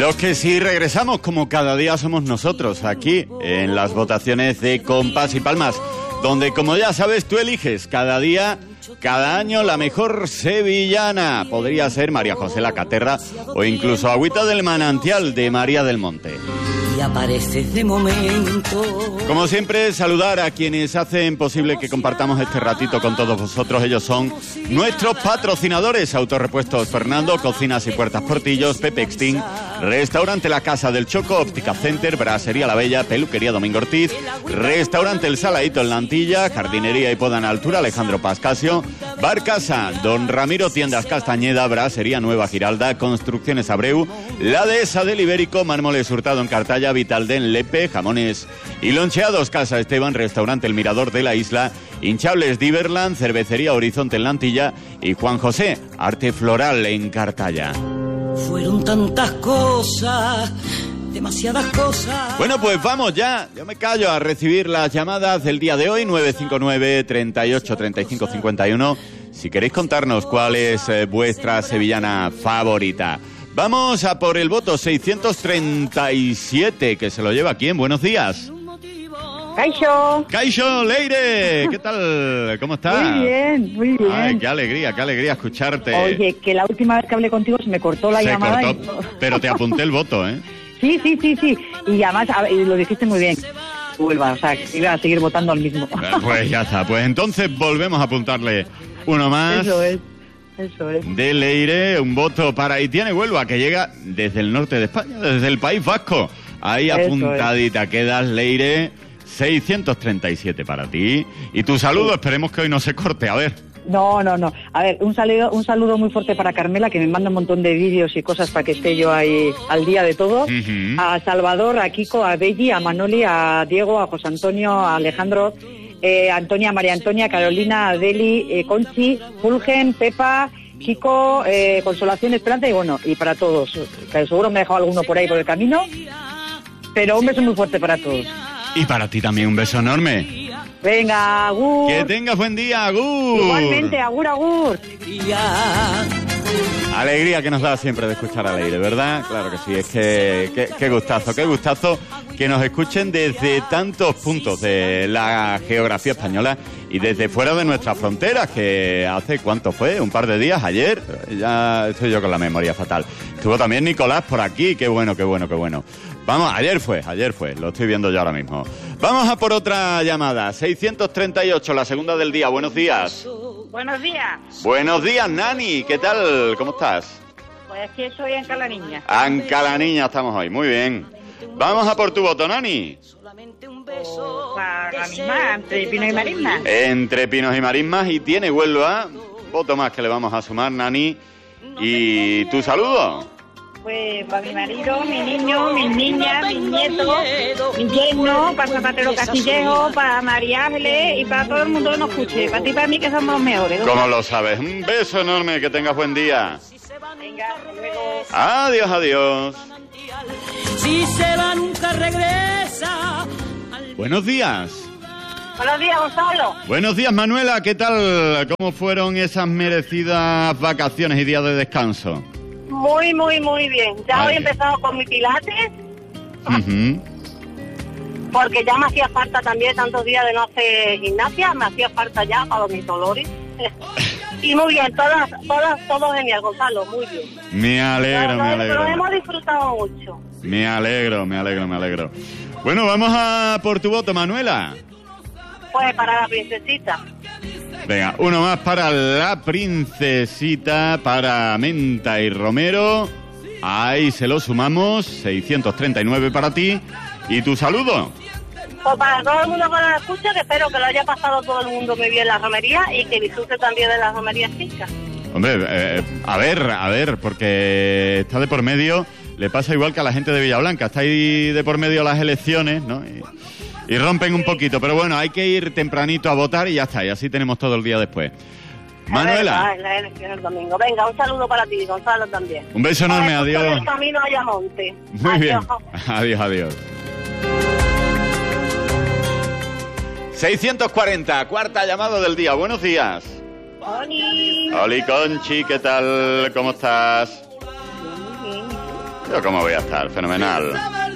Los que sí regresamos, como cada día, somos nosotros, aquí en las votaciones de Compás y Palmas, donde, como ya sabes, tú eliges cada día, cada año, la mejor sevillana. Podría ser María José La Caterra o incluso Agüita del Manantial de María del Monte. Y apareces de momento. Como siempre, saludar a quienes hacen posible que compartamos este ratito con todos vosotros. Ellos son nuestros patrocinadores: Autorepuestos Fernando, Cocinas y Puertas Portillos, Pepe Extin, Restaurante La Casa del Choco, Óptica Center, Brasería La Bella, Peluquería Domingo Ortiz, Restaurante El Saladito en La Antilla, Jardinería y Poda en Altura Alejandro Pascasio, Bar Casa Don Ramiro, Tiendas Castañeda, Brasería Nueva Giralda, Construcciones Abreu, La Dehesa del Ibérico, Mármoles Hurtado en Cartaya, Vitalden Lepe, Jamones y Loncheados Casa Esteban, Restaurante El Mirador de la Isla, Hinchables Diverland, Cervecería Horizonte en La Antilla y Juan José, Arte Floral en Cartaya. Fueron tantas cosas, demasiadas cosas. Bueno, pues vamos ya, yo me callo, a recibir las llamadas del día de hoy, 959 38 35 51, si queréis contarnos cuál es vuestra sevillana favorita. Vamos a por el voto 637, que se lo lleva ¿quién? Buenos días. Kaixo. Kaixo, Leire, ¿qué tal? ¿Cómo estás? Muy bien, muy bien. Ay, qué alegría escucharte. Oye, que la última vez que hablé contigo se me cortó la llamada. Cortó, pero te apunté el voto, ¿eh? Sí. Y además lo dijiste muy bien. Vuelva, o sea, que iba a seguir votando al mismo. Pues ya está, pues entonces volvemos a apuntarle uno más. Eso es. De Leire, un voto para Itiane Huelva, que llega desde el norte de España, desde el País Vasco. Ahí eso apuntadita quedas, Leire. 637 para ti. Y tu saludo, esperemos que hoy no se corte, a ver. No. A ver, un saludo muy fuerte para Carmela, que me manda un montón de vídeos y cosas para que esté yo ahí al día de todo. Uh-huh. A Salvador, a Kiko, a Belli, a Manoli, a Diego, a José Antonio, a Alejandro, Antonia, María Antonia, Carolina, Adeli, Conchi, Fulgen, Pepa, Kiko, Consolación, Esperanza y bueno, y para todos. Que seguro me he dejado alguno por ahí por el camino, pero un beso muy fuerte para todos. Y para ti también un beso enorme. Venga, agur. Que tengas buen día, agur. Igualmente, agur. Alegría que nos da siempre de escuchar a Leire, ¿verdad? Claro que sí, es que qué gustazo que nos escuchen desde tantos puntos de la geografía española y desde fuera de nuestras fronteras, que hace, ¿cuánto fue? Un par de días, ayer, ya estoy yo con la memoria fatal. Estuvo también Nicolás por aquí, qué bueno. Vamos, ayer fue, lo estoy viendo yo ahora mismo. Vamos a por otra llamada, 638, la segunda del día, buenos días. Buenos días. Buenos días, Nani, ¿qué tal? ¿Cómo estás? Pues aquí estoy en Calaniña. En Calaniña estamos hoy, muy bien. Vamos a por tu voto, Nani. Para la misma, entre Pinos y Marismas. Entre Pinos y Marismas, y tiene Huelva, voto más que le vamos a sumar, Nani. ¿Y tu saludo? Pues para mi marido, mi niño, mis niñas, mis nietos, mi yerno, para Zapatero Castillejo, para María Ángeles y para todo el mundo que nos escuche. Para ti y para mí, que somos los mejores. ¿Cómo lo sabes? Un beso enorme, que tengas buen día. Venga, hasta luego. Adiós. Si se va, nunca regresa. Buenos días. Buenos días, Gonzalo. Buenos días, Manuela. ¿Qué tal? ¿Cómo fueron esas merecidas vacaciones y días de descanso? Muy bien. Ya hoy he empezado con mi pilates. Uh-huh. Porque ya me hacía falta también tantos días de no hacer gimnasia. Me hacía falta ya para mis dolores. Y muy bien, todo genial, Gonzalo, muy bien. Me alegro. Lo hemos disfrutado mucho. Me alegro. Bueno, vamos a por tu voto, Manuela. Pues para la princesita. Venga, uno más para la princesita, para Menta y Romero. Ahí se lo sumamos, 639 para ti. ¿Y tu saludo? Pues para todo el mundo que nos escucha, que espero que lo haya pasado todo el mundo muy bien en la romería y que disfrute también de las romerías chicas. Hombre, a ver, porque está de por medio, le pasa igual que a la gente de Villablanca, está ahí de por medio las elecciones, ¿no? Y rompen un poquito, pero bueno, hay que ir tempranito a votar y ya está, y así tenemos todo el día después. Manuela. La elección el domingo. Venga, un saludo para ti, Gonzalo también. Un beso enorme, adiós. El camino a Ayamonte. Muy bien, adiós. 640, cuarta llamada del día, buenos días. Oli, Conchi, ¿qué tal? ¿Cómo estás? ¿Yo cómo voy a estar? Fenomenal.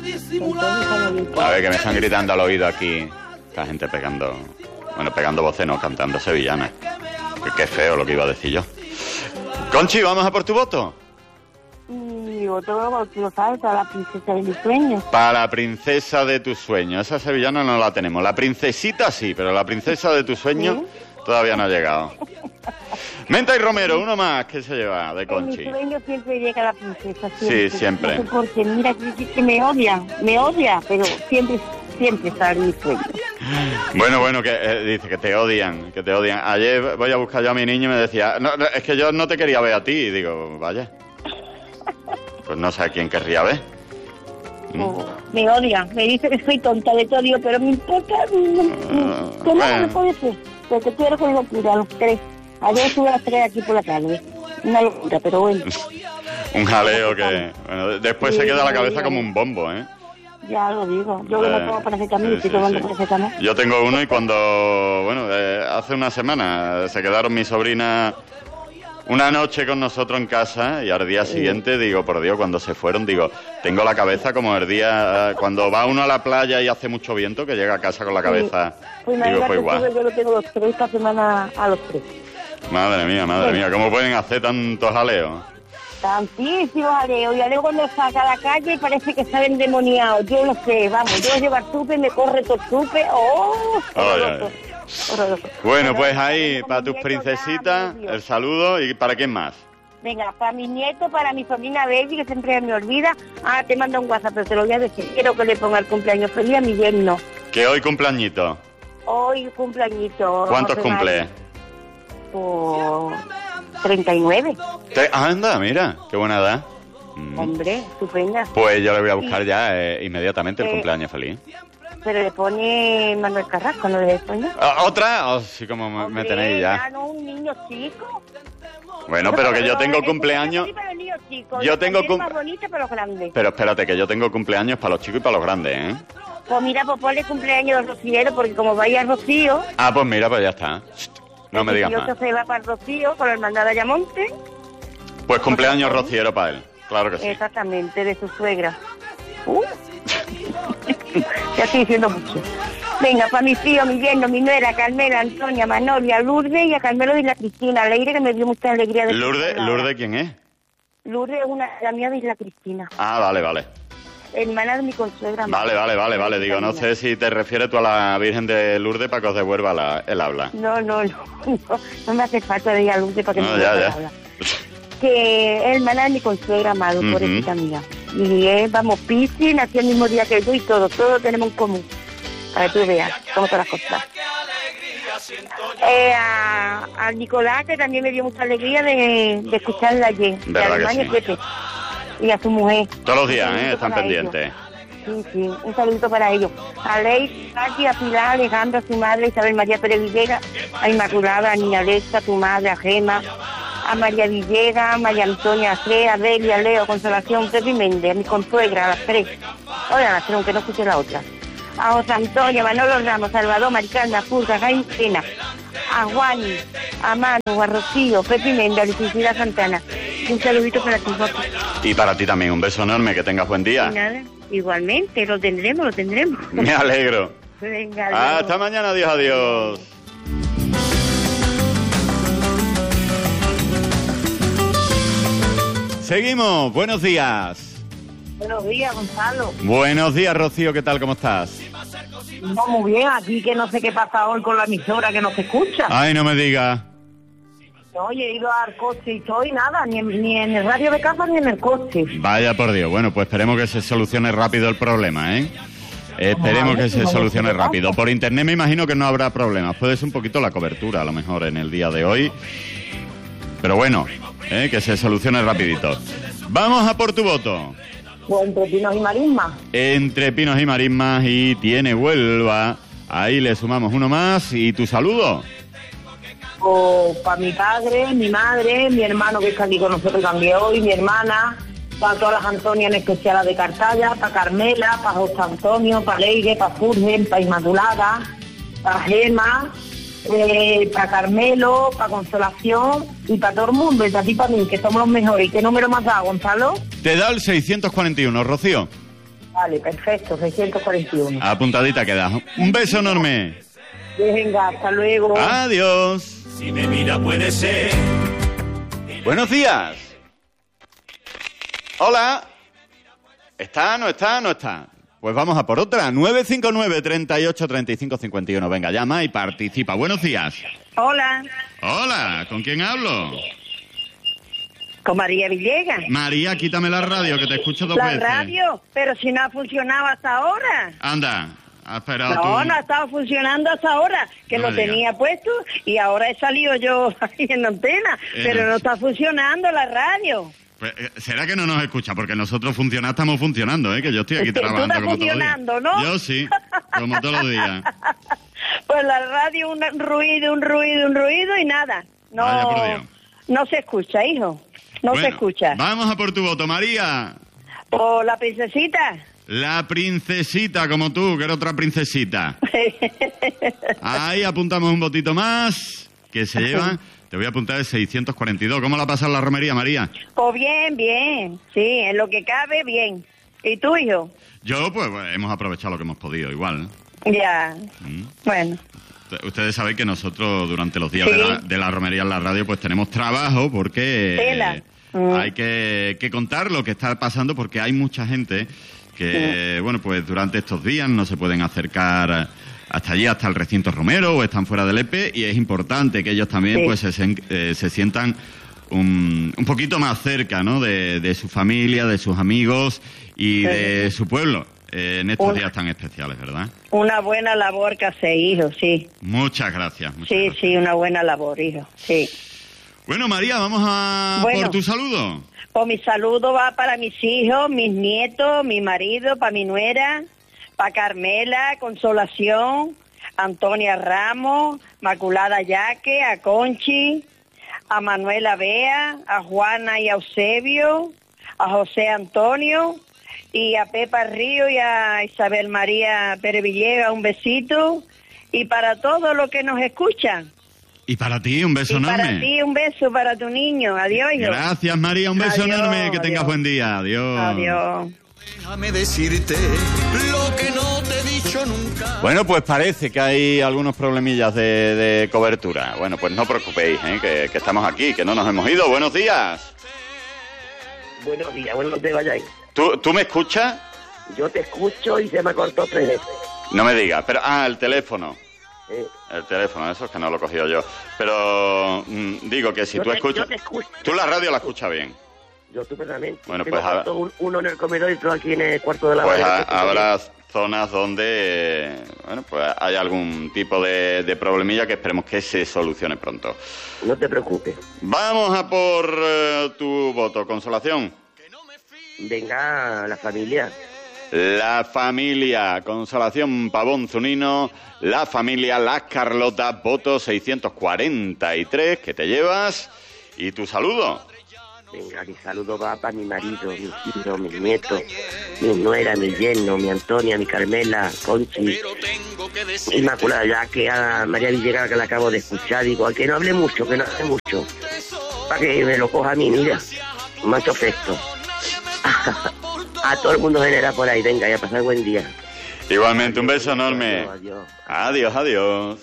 A ver, que me están gritando al oído aquí. Esta gente pegando voces, no, cantando sevillanas. Qué feo lo que iba a decir yo. Conchi, ¿vamos a por tu voto? Mi voto, lo sabes, para la princesa de mis sueños. Para la princesa de tus sueños. Esa sevillana no la tenemos. La princesita sí, pero la princesa de tus sueños todavía no ha llegado. Menta y Romero, uno más que se lleva de Conchi. En mi sueño siempre llega la princesa. Siempre. Sí, siempre. No sé por qué, mira, que me odia, pero siempre está en mi sueño. Bueno, que dice que te odian. Ayer voy a buscar yo a mi niño y me decía, no, es que yo no te quería ver a ti. Y digo, vaya. Pues no sé a quién querría ver. Me odia, me dice que soy tonta de todo, digo, pero me importa, que no me puede ser, porque quiero con locura a los 3. Ayer estuve a las 3 aquí por la tarde, una locura, pero bueno. Un jaleo que, bueno, después se queda la cabeza como un bombo, ¿eh? Ya lo digo, yo no tomo paracetamol, estoy tomando paracetamol. Yo tengo uno y cuando, hace una semana se quedaron mis sobrinas una noche con nosotros en casa y al día siguiente, digo, por Dios, cuando se fueron, digo, tengo la cabeza como el día, cuando va uno a la playa y hace mucho viento, que llega a casa con la cabeza, pues digo, pues igual. Yo lo tengo los 3 esta semana a los 3. Madre mía, ¿cómo pueden hacer tantos jaleos? Tantísimos jaleos, y luego cuando saca a la calle parece que sale endemoniado, yo no sé, vamos, yo llevo al súper, me corre todo el súper, Bueno, pues ahí, para tus princesitas, el saludo. ¿Y para quién más? Venga, para mi nieto, para mi sobrina Baby, que siempre me olvida. Te manda un WhatsApp, pero te lo voy a decir. Quiero que le ponga el cumpleaños feliz a mi yerno. Que hoy cumpleañito. Hoy cumpleañito. ¿Cuántos cumple? Por 39. Anda, mira, qué buena edad. Hombre, estupenda. Pues yo le voy a buscar ya inmediatamente el cumpleaños feliz. Pero le pone Manuel Carrasco, ¿no le pone? ¿Otra? Sí, como me tenéis ya. No, un niño chico. Bueno, pero que yo tengo cumpleaños. Yo tengo más bonito para los grandes. Pero espérate, que yo tengo cumpleaños para los chicos y para los grandes, ¿eh? Pues mira, pues ponle cumpleaños al Rociero, porque como vaya al Rocío. Pues mira, pues ya está. No me digas más. Se va para el Rocío con la hermandad de Ayamonte. Pues cumpleaños Rociero para él, claro que sí. Exactamente, de su suegra. Ya estoy diciendo mucho. Venga, para mi tío, mi yerno, mi nuera, Carmela, Antonia, Manolia, Lourdes y a Carmelo de Isla Cristina. Leire, que me dio mucha alegría. ¿Lourdes quién es? Lourdes es la mía de Isla Cristina. Vale. Hermana de mi consuegra. Vale. Digo, no sé si te refieres tú a la Virgen de Lourdes para que os devuelva el habla. No me hace falta de ir a Lourdes para que me devuelva el habla. Que es hermana de mi consuegra, amado, pobrecita mía. Y vamos, Piscis, nació el mismo día que yo y todo tenemos en común. Para que tú veas cómo son las cosas. A Nicolás, que también me dio mucha alegría de escucharla ayer. De Alemania, sí. Pepe. Y a su mujer. Todos los días, están pendientes. Sí, un saludito para ellos. A Ley, a Pilar, a Alejandro, a su madre, Isabel María Pérez Villegas, a Inmaculada, a Niña Alexa, a tu madre, a Gema, a María Villegas, a María Antonia, a Crea, a Delia, a Leo, Consolación, Pepe Méndez, a mi consuegra, a las 3. Ahora a las 3, aunque no escuché la otra. A José Antonio, a Manolo Ramos, Salvador, Maricarna, Furga, Jaime Pena, a Juan, a Manu, a Rocío, Pepe Méndez, a Licenciada Santana. Un saludito para ti, Joaquín. Y para ti también, un beso enorme, que tengas buen día. Nada, igualmente, lo tendremos. Me alegro. Venga, adiós. Hasta mañana, adiós. Seguimos, buenos días. Buenos días, Gonzalo. Buenos días, Rocío, ¿qué tal? ¿Cómo estás? No, muy bien, aquí que no sé qué pasa hoy con la emisora, que no se escucha. Ay, no me digas. Oye, he ido al coche y estoy nada, ni en el radio de casa ni en el coche. Vaya por Dios, bueno, pues esperemos que se solucione rápido el problema, ¿eh? Esperemos que se solucione rápido. Por internet me imagino que no habrá problemas, puede ser un poquito la cobertura a lo mejor en el día de hoy. Pero bueno, que se solucione rapidito. Vamos a por tu voto. Pues entre Pinos y Marismas. Entre Pinos y Marismas y tiene Huelva. Ahí le sumamos uno más. ¿Y tu saludo? Para mi padre, mi madre, mi hermano que está aquí con nosotros también hoy, mi hermana, para todas las Antonias en especial de Cartaya, para Carmela, para José Antonio, para Leire, para Furgen, para Inmaculada, para Gema, para Carmelo, para Consolación y para todo el mundo, y para ti, para mí, que somos los mejores. ¿Y qué número más da, Gonzalo? te da el 641, Rocío. Vale, perfecto, 641. Apuntadita queda. Un beso enorme. Venga, hasta luego. Adiós. Si me mira puede ser. Buenos días. Hola. ¿Está? ¿No está? ¿No está? Pues vamos a por otra. 959 38 35 51. Venga, llama y participa. Buenos días. Hola, Hola, ¿con quién hablo? con María Villegas. María, quítame la radio, que te escucho dos La veces. radio, pero si no ha funcionado hasta ahora. Anda, has esperado No, tú. no ha estado funcionando hasta ahora, que No lo me digas. tenía puesto y ahora he salido yo ahí en la antena, pero no está funcionando la radio. Pues, ¿será que no nos escucha? Porque nosotros estamos funcionando, que yo estoy aquí Tú trabajando estás como todos los días. funcionando, ¿no? Yo sí, como todos los días. Pues la radio, un ruido y nada. Vaya por Dios. No se escucha, hijo. No se Bueno, escucha. Vamos a por tu voto, María. ¿O la princesita? La princesita, como tú, que era otra princesita. Ahí apuntamos un votito más, que se lleva... Te voy a apuntar el 642. ¿Cómo la pasas la romería, María? Pues bien. Sí, en lo que cabe, bien. ¿Y tú, hijo? Yo, pues, hemos aprovechado lo que hemos podido, igual. Ya. Bueno. Ustedes saben que nosotros, durante los días Sí. de la romería en la radio, pues tenemos trabajo, porque Tela. hay que contar lo que está pasando, porque hay mucha gente que, bueno, pues durante estos días no se pueden acercar hasta allí, hasta el recinto romero, o están fuera del EPE, y es importante que ellos también Sí. pues se sientan un poquito más cerca, ¿no?, de su familia, de sus amigos y de su pueblo, en estos días tan especiales, ¿verdad? Una buena labor que hace, hijo, sí. Muchas gracias. Sí, una buena labor, hijo, sí. Bueno, María, vamos a por tu saludo. Pues mi saludo va para mis hijos, mis nietos, mi marido, para mi nuera, para Carmela, Consolación, Antonia Ramos, Maculada Yaque, a Conchi, a Manuela Bea, a Juana y a Eusebio, a José Antonio y a Pepa Río y a Isabel María Pérez Villegas, un besito. Y para todos los que nos escuchan. Y para ti, un beso enorme. Para ti, un beso para tu niño. Adiós, hijo. Gracias, María, un beso Adiós, enorme. Que tengas adiós. buen día. Adiós. Adiós. Déjame decirte lo que no te he dicho nunca. Bueno, pues parece que hay algunos problemillas de cobertura. Bueno, pues no os preocupéis, que estamos aquí, que no nos hemos ido. Buenos días. Buenos días, bueno, no te vayáis. ¿Tú me escuchas? Yo te escucho y se me cortó 3 veces. No me digas, pero... el teléfono. El teléfono, eso es que no lo he cogido yo. Pero digo que si tú escuchas... Yo te escucho. Tú la radio la escuchas bien. Yo estupendamente. Bueno, Tengo pues uno en el comedor y otro aquí en el cuarto de la Pues bañera. habrá zonas donde, bueno, pues hay algún tipo de problemilla que esperemos que se solucione pronto. No te preocupes. Vamos a por tu voto, Consolación. Venga, la familia. La familia, Consolación Pavón Zunino, la familia Las Carlotas, voto 643, que te llevas, y tu saludo. Venga, mi saludo va para mi marido, mis hijos, mis nietos, mi nuera, mi yerno, mi Antonia, mi Carmela, Conchi, Inmaculada, ya que a María Villegas, que la acabo de escuchar, digo, que no hable mucho, para que me lo coja a mí, mira, macho efecto. A todo el mundo genera por ahí, venga, y a pasar buen día. Igualmente, un beso enorme. Adiós. Adiós.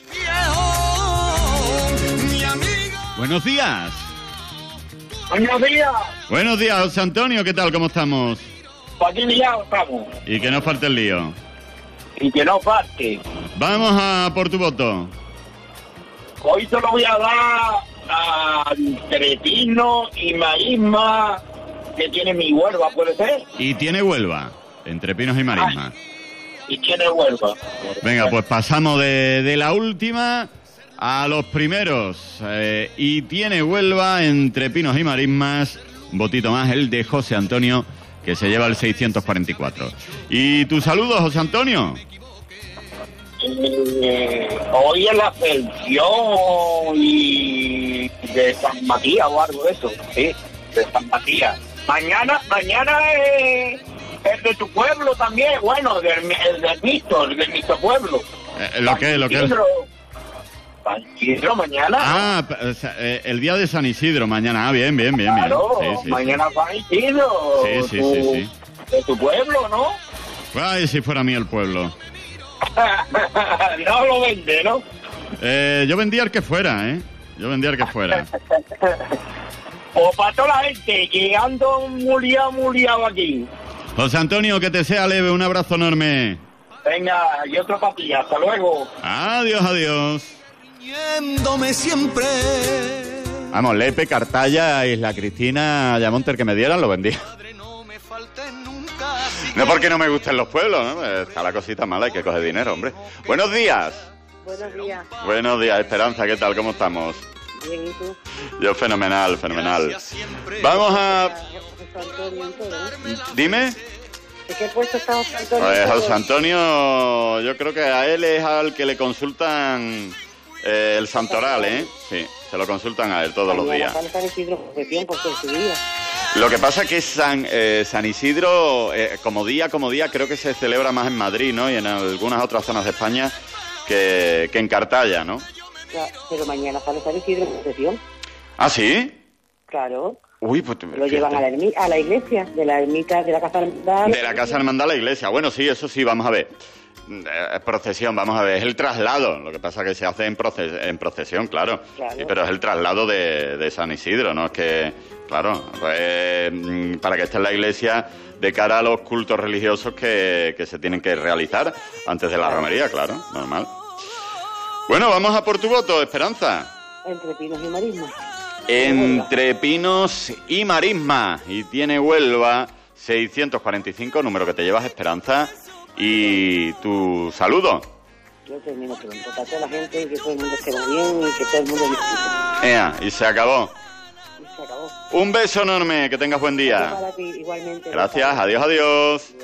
Buenos días. Buenos días, Buenos días, José Antonio, ¿qué tal? ¿Cómo estamos? pues aquí ya estamos. Y que no falte el lío. Y que no falte. Vamos a por tu voto. Hoy te lo voy a dar a Trepino y Marisma, que tiene mi Huelva, ¿puede ser? Y tiene Huelva, entre Pinos y Marisma. Y tiene Huelva. Venga, pues pasamos de la última a los primeros. Y tiene Huelva, entre Pinos y Marismas, un votito más, el de José Antonio, que se lleva el 644. ¿Y tu saludo, José Antonio? Hoy es la Ascensión y de San Matías o algo de eso, sí, de San Matías. Mañana es de tu pueblo también, bueno, del mito pueblo. Lo que es. San Isidro mañana. Ah, el día de San Isidro mañana. Ah, bien. Claro, Sí, mañana San Isidro. Sí. De tu pueblo, ¿no? Ay, si fuera mío el pueblo. No lo vende, ¿no? Yo vendía el que fuera, ¿eh? O para toda la gente que ando muy liado aquí. José Antonio, que te sea leve, un abrazo enorme. Venga, y otra patilla, hasta luego. Adiós. Yéndome siempre. Vamos, Lepe, Cartaya, Isla Cristina, Ayamonte, el que me dieran, lo vendía. No porque no me gusten los pueblos, ¿no? Está la cosita mala, hay que coger dinero, hombre. Buenos días. Buenos días. Buenos días, Esperanza, ¿qué tal? ¿Cómo estamos? Bien, ¿y tú? Yo fenomenal. Vamos a... Dime. ¿De qué puesto está José Antonio? Pues José Antonio, yo creo que a él es al que le consultan el santoral, ¿eh? Sí, se lo consultan a él todos los días. Lo que pasa es que San Isidro, como día, creo que se celebra más en Madrid, ¿no? Y en algunas otras zonas de España que en Cartaya, ¿no? Claro, pero mañana sale San Isidro en procesión. ¿Ah, sí? Claro. Uy, pues... Lo llevan a la iglesia, de la ermita, de la Casa Hermandad. De la Casa Hermandad a la iglesia. Bueno, sí, eso sí, vamos a ver. Procesión, vamos a ver, es el traslado. Lo que pasa es que se hace en procesión, claro. Sí, pero es el traslado de San Isidro, ¿no? Es que, claro, pues, para que esté en la iglesia de cara a los cultos religiosos que se tienen que realizar antes de la romería, claro, normal. Bueno, vamos a por tu voto, Esperanza. Entre Pinos y Marisma. Entre Pinos y Marisma. Y tiene Huelva 645, número que te llevas, Esperanza. Y tu saludo. Yo termino pronto, para toda la gente, que todo el mundo esté bien y que todo el mundo disfrute. Y se acabó. Un beso enorme, que tengas buen día. Para ti, igualmente. Gracias, adiós.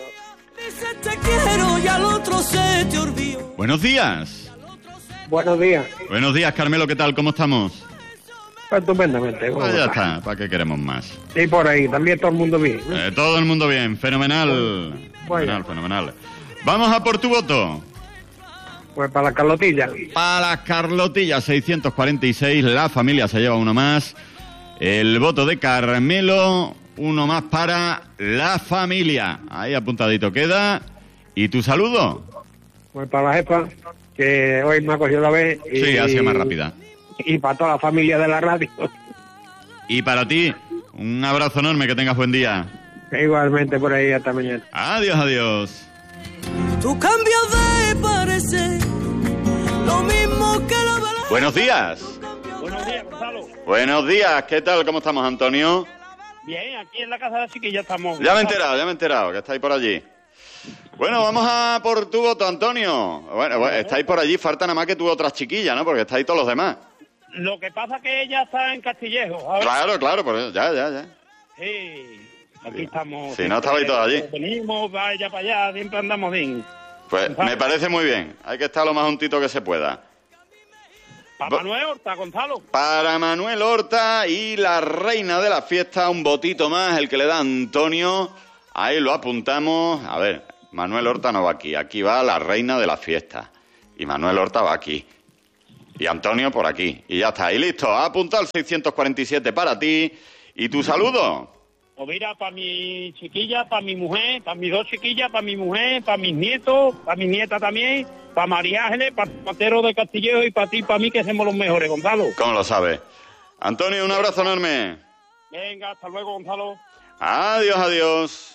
Buenos días. Buenos días, Carmelo, ¿qué tal? ¿Cómo estamos? Estupendamente. Pues ya está, ¿para qué queremos más? Y por ahí, también todo el mundo bien. Todo el mundo bien, fenomenal. Fenomenal. Vamos a por tu voto. Pues para las Carlotillas. Para las Carlotillas, 646, la familia se lleva uno más. El voto de Carmelo, uno más para la familia. Ahí apuntadito queda. ¿Y tu saludo? Pues para la jefa, que hoy me ha cogido la vez. Y, sí, ha sido más rápida. Y para toda la familia de la radio. Y para ti, un abrazo enorme, que tengas buen día. Igualmente por ahí, hasta mañana. Adiós. Tu cambio de parecer, lo mismo que la balanza. Buenos días. Buenos días, Gonzalo. Buenos días, ¿qué tal? ¿Cómo estamos, Antonio? Bien, aquí en la casa de la chiquilla estamos. Ya me he enterado, que estáis por allí. Bueno, vamos a por tu voto, Antonio. Bueno, estáis por allí, falta nada más que tu otra chiquilla, ¿no? Porque estáis todos los demás. Lo que pasa es que ella está en Castillejo. Claro, por eso, ya. Sí, aquí estamos. Si no estabais todos allí. Venimos, vaya para allá, siempre andamos bien. Pues me parece muy bien, hay que estar lo más juntito que se pueda. Para Manuel Horta, Gonzalo. Para Manuel Horta y la reina de la fiesta, un votito más, el que le da Antonio. Ahí lo apuntamos. A ver, Manuel Horta no va aquí, aquí va la reina de la fiesta. Y Manuel Horta va aquí. Y Antonio por aquí. Y ya está, y listo. Ha apuntado el 647 para ti. ¿Y tu saludo? Pues mira, para mi chiquilla, para mi mujer, para mis dos chiquillas, para mi mujer, para mis nietos, para mi nieta también, para María Ángeles, para el Matero de Castillejo y para ti, para mí, que somos los mejores, Gonzalo. ¿Cómo lo sabes? Antonio, un abrazo enorme. Venga, hasta luego, Gonzalo. Adiós.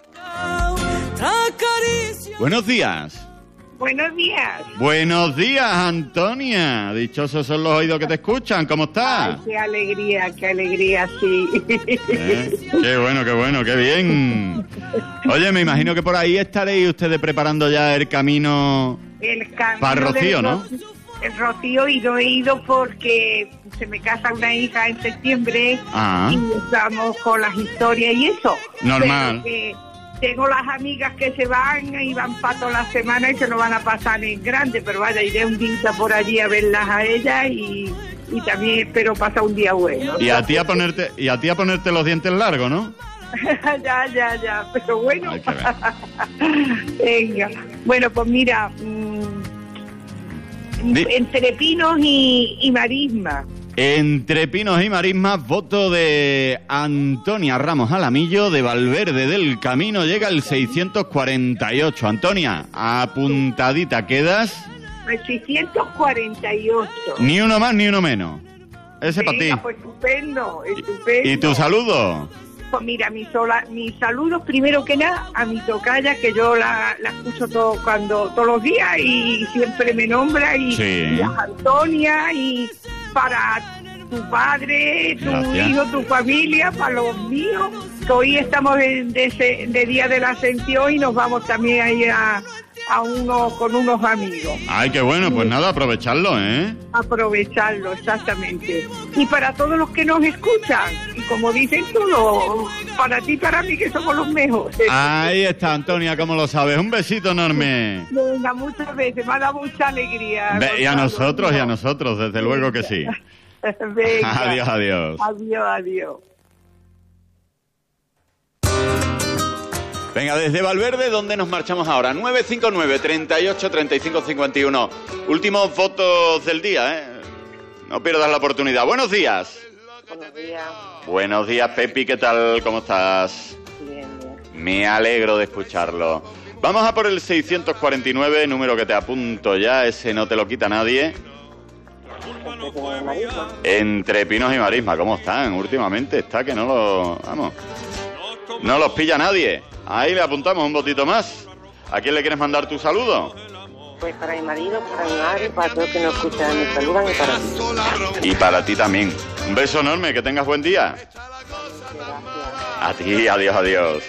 Buenos días. Buenos días. Buenos días, Antonia. Dichosos son los oídos que te escuchan. ¿Cómo estás? Ay, qué alegría, sí. Qué bueno, qué bien. Oye, me imagino que por ahí estaréis ustedes preparando ya el camino para Rocío, ¿no? El Rocío, y no he ido porque se me casa una hija en septiembre y estamos con las historias y eso. Normal. Tengo las amigas que se van y van para toda la semana y se lo van a pasar en grande, pero vaya, iré un día por allí a verlas a ellas y también espero pasar un día bueno. Y a ti a ponerte los dientes largos, ¿no? ya, pero bueno. Venga. Bueno, pues mira, Entre Pinos y Marisma. Entre Pinos y Marismas, voto de Antonia Ramos Alamillo, de Valverde del Camino, llega el 648. Antonia, apuntadita quedas. El 648. Ni uno más ni uno menos. Ese para ti. Pues estupendo. ¿Y tu saludo? Pues mira, mis saludos primero que nada a mi tocaya, que yo la escucho todos los días y siempre me nombra, y a Antonia, y para tu padre, tu hijo, tu familia, para los míos, que hoy estamos de Día de la Ascensión y nos vamos también ahí con unos amigos. Ay, qué bueno, pues nada, aprovecharlo, ¿eh? Aprovecharlo, exactamente. Y para todos los que nos escuchan, y como dicen todos, para ti y para mí, que somos los mejores. Ahí está, Antonia, como lo sabes. Un besito enorme. Venga, muchas veces, me ha dado mucha alegría. Y a nosotros, desde luego que sí. Venga. Adiós, adiós. Adiós. Venga, desde Valverde, ¿dónde nos marchamos ahora? 959 38 35 51. Últimos votos del día, ¿eh? No pierdas la oportunidad. Buenos días. Buenos días. Buenos días, Pepi, ¿qué tal? ¿Cómo estás? Bien. Me alegro de escucharlo. Vamos a por el 649, número que te apunto ya, ese no te lo quita nadie. Entre Pinos y Marisma, ¿cómo están? Últimamente está que no los pilla nadie. Ahí le apuntamos un votito más. ¿A quién le quieres mandar tu saludo? Pues para mi marido, para mi madre, para todos los que nos escuchan, me saludan, y para ti. Y para ti también. Un beso enorme, que tengas buen día. Gracias. A ti, adiós.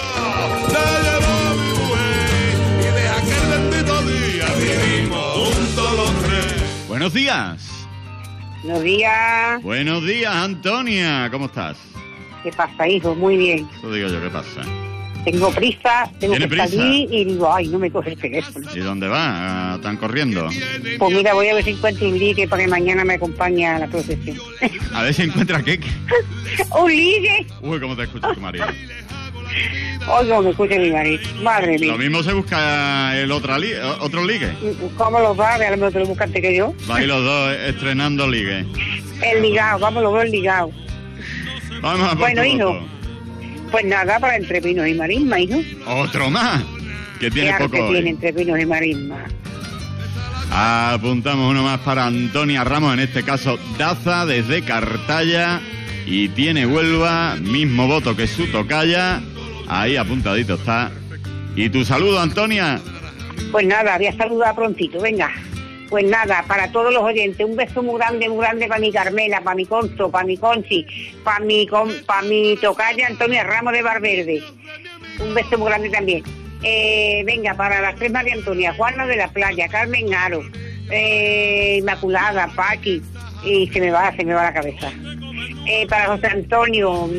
Buenos días. Buenos días. Buenos días, Antonia. ¿Cómo estás? ¿Qué pasa, hijo? Muy bien. Eso digo yo, ¿qué pasa? Tengo prisa, tengo que salir y digo, ay, no me coge el teléfono. ¿Y dónde va? ¿Están corriendo? Pues mira, voy a ver si encuentro un ligue para que mañana me acompañe a la procesión. A ver si encuentra qué. ¿Un ligue? Uy, ¿cómo te escucha tu marido? Oiga, me escucha mi marido. Madre mía. Lo mismo se busca el otro ligue. ¿Cómo lo va? A lo mejor te lo busca antes que yo. Vais los dos estrenando ligue. El ligado, vamos los dos el ligado. Vamos a por bueno, hijo. voto. Pues nada, para Entre Pinos y Marisma, hijo. ¿Otro más? Que tiene claro poco que hoy. tiene Entre Pinos y Marisma. Apuntamos uno más para Antonia Ramos, en este caso Daza, desde Cartaya, y tiene Huelva, mismo voto que su tocaya. Ahí apuntadito está. ¿Y tu saludo, Antonia? Pues nada, voy a saludar prontito, venga. Pues nada, para todos los oyentes, un beso muy grande para mi Carmela, para mi Conso, para mi Conchi, para mi tocaya Antonia Ramos de Valverde. Un beso muy grande también. Venga, para las tres María Antonia, Juana de la Playa, Carmen Aro, Inmaculada, Paqui, y se me va la cabeza. Para José Antonio,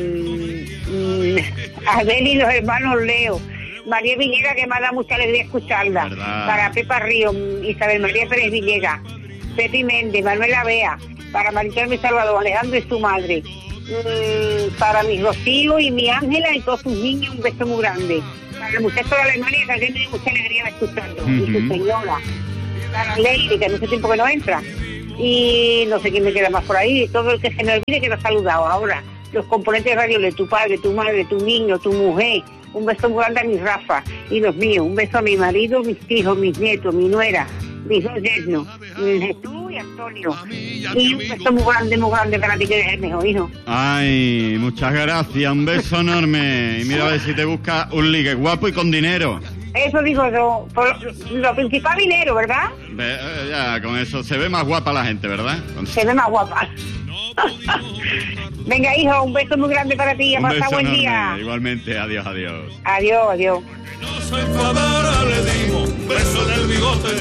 Abel y los hermanos Leo, María Villegas, que me ha dado mucha alegría escucharla. ¿Verdad? Para Pepa Río, Isabel María Pérez Villegas, Pepi Méndez, Manuela Bea, para Maricarmen Salvador, Alejandro y su madre, para mi Rocío y mi Ángela y todos sus niños, un beso muy grande. Para el muchacho de Alemania, que ayer me dio mucha alegría escucharlo, y su señora. Para Lady, que no hace tiempo que no entra. Y no sé quién me queda más por ahí, todo el que se me olvide que lo ha saludado. Ahora, los componentes de radio de tu padre, tu madre, tu niño, tu mujer. Un beso muy grande a mi Rafa y los míos. Un beso a mi marido, mis hijos, mis nietos, mi nuera, mis dos yernos, Jesús y Antonio. Y un beso muy grande para ti, que eres el mejor, hijo. Ay, muchas gracias, un beso enorme. Y mira a ver si te busca un ligue guapo y con dinero. Eso digo yo, por lo principal dinero, ¿verdad? Ya, con eso se ve más guapa la gente, ¿verdad? Se ve más guapa. Venga, hijo, un beso muy grande para ti. Un beso buen enorme. día. Igualmente, adiós. Adiós. No se enfadara, le dimos un beso en el bigote.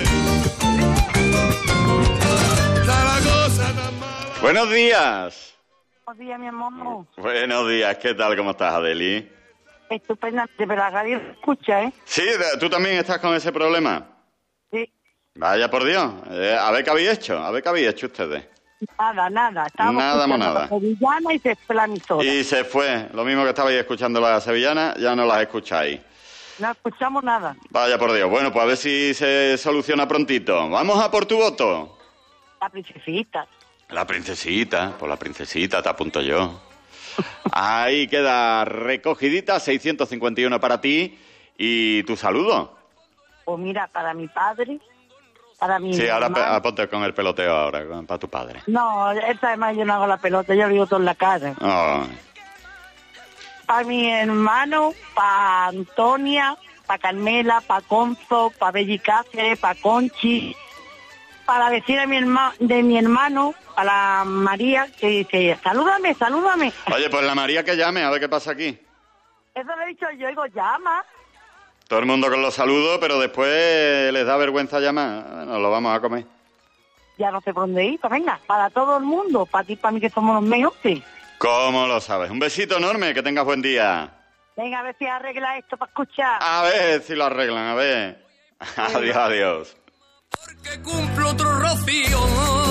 Zaragoza tan mala. Buenos días. Buenos días, mi amor. Buenos días, ¿qué tal? ¿Cómo estás, Adeli? Estupendamente, pero la radio se escucha, ¿eh? Sí, ¿tú también estás con ese problema? Sí. Vaya por Dios, a ver qué habéis hecho ustedes. Nada. Estábamos Nada, escuchando nada. la sevillana y se fue la emisora. Y se fue, lo mismo que estabais escuchando la sevillana, ya no las escucháis. No escuchamos nada. Vaya por Dios. Bueno, pues a ver si se soluciona prontito. Vamos a por tu voto. La princesita. La princesita, pues la princesita, te apunto yo. Ahí queda recogidita, 651 para ti. ¿Y tu saludo? Pues mira, para mi padre, para mi Sí, hermano. ahora ponte con el peloteo ahora, para tu padre. No, esta vez yo no hago la pelota, yo digo todo en la cara. Oh. Para mi hermano, para Antonia, para Carmela, para Conzo, para Belli Cáceres, para Conchi, para la vecina de mi hermano, para María, que dice, salúdame. Oye, pues la María que llame, a ver qué pasa aquí. Eso le he dicho yo, digo, llama. Todo el mundo con los saludos, pero después les da vergüenza llamar. Bueno, lo vamos a comer. Ya no sé por dónde ir, pues venga, para todo el mundo, para ti, para mí, que somos los mejores. ¿Cómo lo sabes? Un besito enorme, que tengas buen día. Venga, a ver si arregla esto para escuchar. A ver si lo arreglan, a ver. Adiós, adiós. Porque cumplo otro rocío.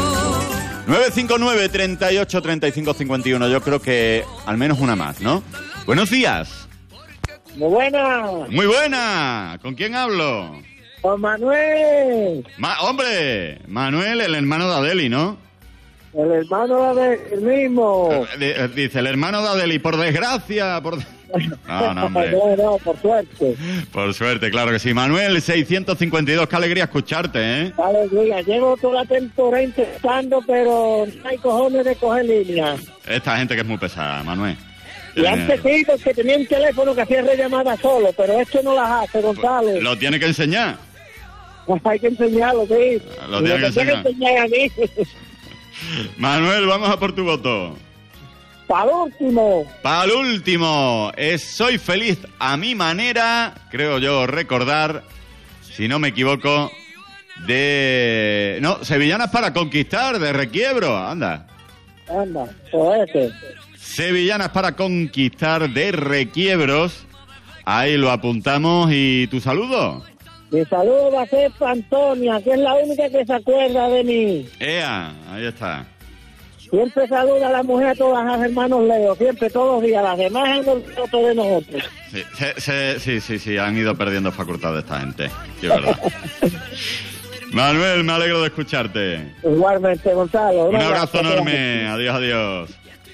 959 38 35 51. Yo creo que al menos una más, ¿no? Buenos días. Muy buena. Muy buena. ¿Con quién hablo? Con Manuel. ¡Hombre! Manuel, el hermano de Adeli, ¿no? El hermano del mismo. Dice, el hermano de Adeli, por desgracia. No, hombre. No, por suerte. Por suerte, claro que sí. Manuel, 652, qué alegría escucharte, ¿eh? Qué alegría. Llevo toda la temporada intentando, pero no hay cojones de coger línea. Esta gente que es muy pesada, Manuel. Y antes sí, porque tenía un teléfono que hacía rellamada solo, pero esto no las hace, Gonzalo. Lo tiene que enseñar. Hay que enseñarlo, sí. Lo tiene que enseñar. A mí. Manuel, vamos a por tu voto. Para el último. Soy feliz a mi manera, creo yo recordar, si no me equivoco, de... No, Sevillanas para conquistar, de Requiebro, anda, pues este. Sevillanas para conquistar, de Requiebros. Ahí lo apuntamos. ¿Y tu saludo? Mi saludo va a ser para Antonia, que es la única que se acuerda de mí. ¡Ea! Ahí está. Siempre saluda a la mujer, a todas las hermanos Leo, siempre, todos los días. Las demás han olvidado de nosotros. Sí, han ido perdiendo facultad esta gente. Sí, es verdad. Manuel, me alegro de escucharte. Igualmente, Gonzalo. Un abrazo enorme. Adiós, adiós.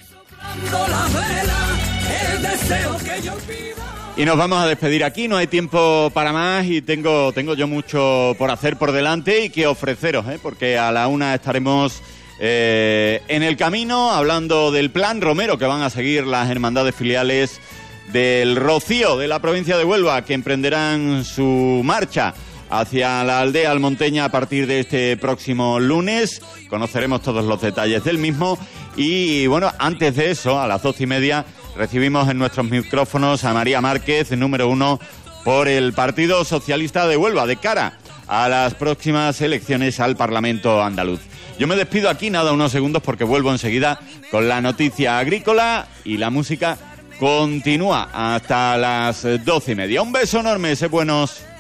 Y nos vamos a despedir aquí, no hay tiempo para más y tengo yo mucho por hacer por delante y que ofreceros, porque a la 1 estaremos en el camino hablando del plan Romero que van a seguir las hermandades filiales del Rocío de la provincia de Huelva, que emprenderán su marcha hacia la aldea almonteña a partir de este próximo lunes. Conoceremos todos los detalles del mismo y bueno, antes de eso, a las 12:30 recibimos en nuestros micrófonos a María Márquez, número 1 por el Partido Socialista de Huelva, de cara a las próximas elecciones al Parlamento andaluz. Yo me despido aquí, unos segundos, porque vuelvo enseguida con la noticia agrícola y la música continúa hasta las 12:30. Un beso enorme, sé buenos.